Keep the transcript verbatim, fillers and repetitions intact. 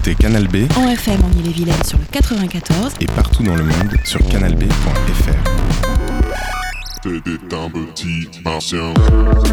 écoutez Canal B en F M en Ille-et-Vilaine sur le quatre-vingt-quatorze et partout dans le monde sur canal b point f r. T'es un petit martien.